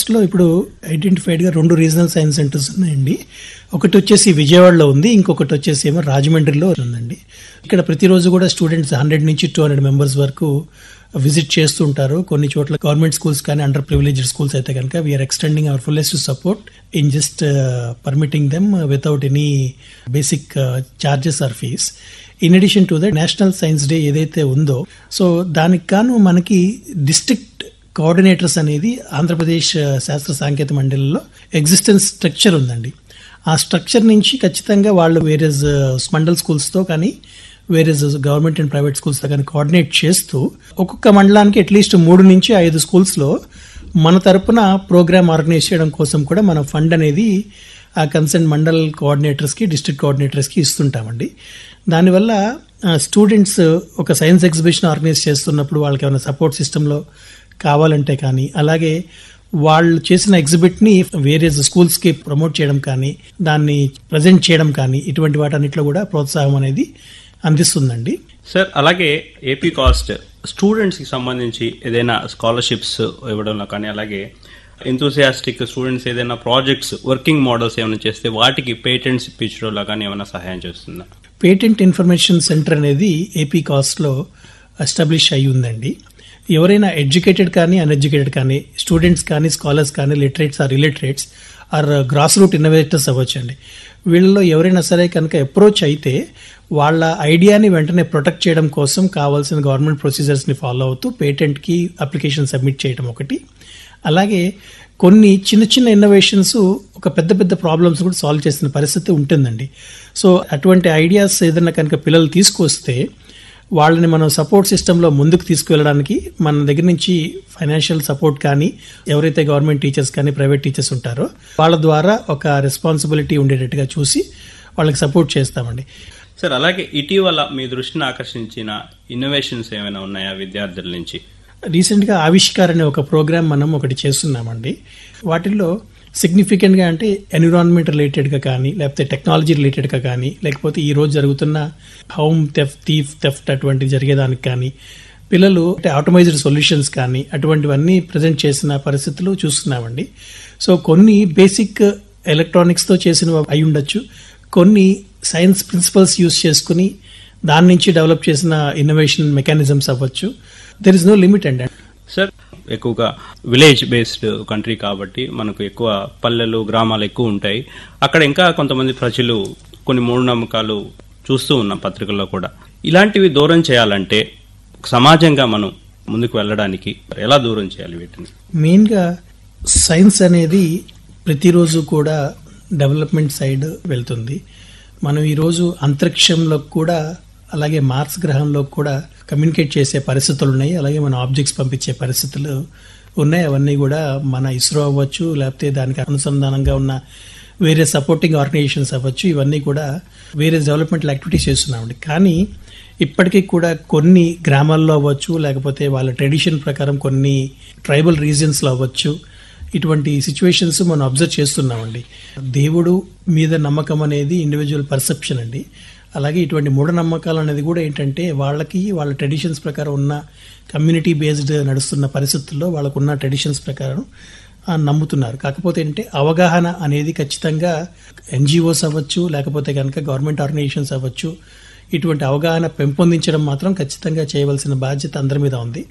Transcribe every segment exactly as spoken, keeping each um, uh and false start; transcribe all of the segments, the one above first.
రాష్ట్రంలో ఇప్పుడు ఐడెంటిఫైడ్గా రెండు రీజనల్ సైన్స్ సెంటర్స్ ఉన్నాయండి. ఒకటి వచ్చేసి విజయవాడలో ఉంది, ఇంకొకటి వచ్చేసి ఏమో రాజమండ్రిలో ఉందండి. ఇక్కడ ప్రతిరోజు కూడా స్టూడెంట్స్ హండ్రెడ్ నుంచి టూ హండ్రెడ్ మెంబర్స్ వరకు విజిట్ చేస్తుంటారు. కొన్ని చోట్ల గవర్నమెంట్ స్కూల్స్ కానీ అండర్ ప్రివిలేజ్డ్ స్కూల్స్ అయితే కనుక we are extending hour fullest support in just permitting them without any basic charges are fees. In addition to that national science day ఏదైతే ఉందో, so దానికి గాను మనకి డిస్ట్రిక్ట్ కోఆర్డినేటర్స్ అనేది ఆంధ్రప్రదేశ్ శాస్త్ర సాంకేతిక మండలిలో ఎగ్జిస్టెన్స్ స్ట్రక్చర్ ఉందండి. ఆ స్ట్రక్చర్ నుంచి ఖచ్చితంగా వాళ్ళు వేరే మండల్ స్కూల్స్తో కానీ వేరే గవర్నమెంట్ అండ్ ప్రైవేట్ స్కూల్స్తో కానీ కోఆర్డినేట్ చేస్తూ ఒక్కొక్క మండలానికి అట్లీస్ట్ మూడు నుంచి ఐదు స్కూల్స్లో మన తరపున ప్రోగ్రామ్ ఆర్గనైజ్ చేయడం కోసం కూడా మనం ఫండ్ అనేది ఆ కన్సర్న్ మండల్ కోఆర్డినేటర్స్కి డిస్ట్రిక్ట్ కోఆర్డినేటర్స్కి ఇస్తుంటామండి. దానివల్ల స్టూడెంట్స్ ఒక సైన్స్ ఎగ్జిబిషన్ ఆర్గనైజ్ చేస్తున్నప్పుడు వాళ్ళకి ఏమైనా సపోర్ట్ సిస్టంలో కావాలంటే కానీ, అలాగే వాళ్ళు చేసిన ఎగ్జిబిట్ని వేరే స్కూల్స్కి ప్రమోట్ చేయడం కానీ, దాన్ని ప్రజెంట్ చేయడం కానీ, ఇటువంటి వాటన్నిటిలో కూడా ప్రోత్సాహం అనేది అందిస్తుందండి. సార్, అలాగే ఏపీ కాస్ట్ స్టూడెంట్స్కి సంబంధించి ఏదైనా స్కాలర్షిప్స్ ఇవ్వడంలో కానీ, అలాగే ఎంతూసియాస్టిక్ స్టూడెంట్స్ ఏదైనా ప్రాజెక్ట్స్ వర్కింగ్ మోడల్స్ ఏమైనా చేస్తే వాటికి పేటెంట్స్ ఇప్పించడంలో కానీ ఏమైనా సహాయం చేస్తుందా? పేటెంట్ ఇన్ఫర్మేషన్ సెంటర్ అనేది ఏపీ కాస్ట్లో ఎస్టాబ్లిష్ అయి ఉందండి. ఎవరైనా ఎడ్యుకేటెడ్ కానీ అన్ఎడ్యుకేటెడ్ కానీ, స్టూడెంట్స్ కానీ స్కాలర్స్ కానీ, literates are illiterates are grass root innovators అవ్వచ్చండి, వీళ్ళలో ఎవరైనా సరే కనుక అప్రోచ్ అయితే వాళ్ళ ఐడియాని వెంటనే ప్రొటెక్ట్ చేయడం కోసం కావాల్సిన గవర్నమెంట్ ప్రొసీజర్స్ని ఫాలో అవుతూ పేటెంట్కి అప్లికేషన్ సబ్మిట్ చేయడం ఒకటి. అలాగే కొన్ని చిన్న చిన్న ఇన్నోవేషన్స్ ఒక పెద్ద పెద్ద ప్రాబ్లమ్స్ కూడా సాల్వ్ చేసిన పరిస్థితి ఉంటుందండి. సో అటువంటి ఐడియాస్ ఏదైనా కనుక పిల్లలు తీసుకొస్తే వాళ్ళని మనం సపోర్ట్ సిస్టంలో ముందుకు తీసుకువెళ్ళడానికి మన దగ్గర నుంచి ఫైనాన్షియల్ సపోర్ట్ కానీ, ఎవరైతే గవర్నమెంట్ టీచర్స్ కానీ ప్రైవేట్ టీచర్స్ ఉంటారో వాళ్ళ ద్వారా ఒక రెస్పాన్సిబిలిటీ ఉండేటట్టుగా చూసి వాళ్ళకి సపోర్ట్ చేస్తామండి. సార్, అలాగే ఇటీవల మీ దృష్టిని ఆకర్షించిన ఇన్నోవేషన్స్ ఏమైనా ఉన్నాయా విద్యార్థుల నుంచి? రీసెంట్గా ఆవిష్కార్ అనే ఒక ప్రోగ్రామ్ మనం ఒకటి చేస్తున్నామండి. వాటిల్లో సిగ్నిఫికెంట్గా అంటే ఎన్విరాన్మెంట్ రిలేటెడ్గా కానీ, లేకపోతే టెక్నాలజీ రిలేటెడ్గా కానీ, లేకపోతే ఈ రోజు జరుగుతున్న హోమ్ థెఫ్ట్, థీఫ్ థెఫ్ట్ అటువంటివి జరిగేదానికి కానీ, పిల్లలు అంటే ఆటోమైజ్డ్ సొల్యూషన్స్ కానీ అటువంటివన్నీ ప్రజెంట్ చేసిన పరిస్థితులు చూస్తున్నామండి. సో కొన్ని బేసిక్ ఎలక్ట్రానిక్స్తో చేసినవి అయి ఉండొచ్చు, కొన్ని సైన్స్ ప్రిన్సిపల్స్ యూజ్ చేసుకుని దాని నుంచి డెవలప్ చేసిన ఇన్నోవేషన్ మెకానిజమ్స్ అవ్వచ్చు. దెర్ ఇస్ నో లిమిట్ అండి. సార్, ఎక్కువగా విలేజ్ బేస్డ్ కంట్రీ కాబట్టి మనకు ఎక్కువ పల్లెలు గ్రామాలు ఎక్కువ ఉంటాయి. అక్కడ ఇంకా కొంతమంది ప్రజలు కొన్ని మూఢనమ్మకాలు చూస్తూ ఉన్నాం పత్రికల్లో కూడా. ఇలాంటివి దూరం చేయాలంటే సమాజంగా మనం ముందుకు వెళ్ళడానికి ఎలా దూరం చేయాలి వీటిని? మెయిన్గా సైన్స్ అనేది ప్రతిరోజు కూడా డెవలప్మెంట్ సైడ్ వెళ్తుంది. మనం ఈరోజు అంతరిక్షంలో కూడా, అలాగే మార్స్ గ్రహంలో కూడా కమ్యూనికేట్ చేసే పరిస్థితులు ఉన్నాయి. అలాగే మన ఆబ్జెక్ట్స్ పంపించే పరిస్థితులు ఉన్నాయి. అవన్నీ కూడా మన ఇస్రో అవ్వచ్చు, లేకపోతే దానికి అనుసంధానంగా ఉన్న వేరే సపోర్టింగ్ ఆర్గనైజేషన్స్ అవ్వచ్చు, ఇవన్నీ కూడా వేరే డెవలప్మెంటల్ యాక్టివిటీస్ చేస్తున్నామండి. కానీ ఇప్పటికీ కూడా కొన్ని గ్రామాల్లో అవ్వచ్చు, లేకపోతే వాళ్ళ ట్రెడిషన్ ప్రకారం కొన్ని ట్రైబల్ రీజియన్స్లో అవ్వచ్చు, ఇటువంటి సిచ్యువేషన్స్ మనం అబ్జర్వ్ చేస్తున్నామండి. దేవుడు మీద నమ్మకం అనేది ఇండివిజువల్ పర్సెప్షన్ అండి. అలాగే ఇటువంటి మూఢనమ్మకాలు అనేది కూడా ఏంటంటే వాళ్ళకి వాళ్ళ ట్రెడిషన్స్ ప్రకారం ఉన్న కమ్యూనిటీ బేస్డ్ నడుస్తున్న పరిస్థితుల్లో వాళ్ళకున్న ట్రెడిషన్స్ ప్రకారం నమ్ముతున్నారు. కాకపోతే ఏంటంటే అవగాహన అనేది ఖచ్చితంగా ఎన్జిఓస్ అవ్వచ్చు, లేకపోతే కనుక గవర్నమెంట్ ఆర్గనైజేషన్స్ అవ్వచ్చు, ఇటువంటి అవగాహన పెంపొందించడం మాత్రం ఖచ్చితంగా చేయవలసిన బాధ్యత అందరి మీద ఉంది.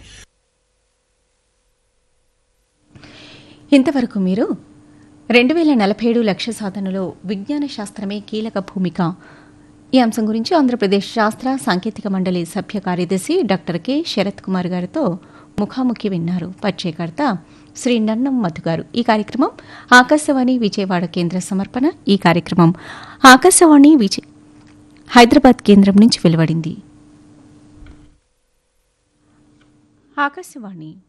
ఇంతవరకు మీరు రెండు వేల నలభై ఏడు లక్ష్య సాధనలో విజ్ఞాన శాస్త్రమే కీలక భూమిక, ఈ అంశం గురించి ఆంధ్రప్రదేశ్ శాస్త్ర సాంకేతిక మండలి సభ్య కార్యదర్శి డాక్టర్ కె శరత్ కుమార్ గారితో ముఖాముఖి విన్నారు. పరిచయకర్త శ్రీ నన్నం మధు గారు. ఈ కార్యక్రమం ఆకాశవాణి విజయవాడ కేంద్ర సమర్పణ. ఈ కార్యక్రమం ఆకాశవాణి విజయ హైదరాబాద్ కేంద్రం నుంచి వెలువడింది. ఆకాశవాణి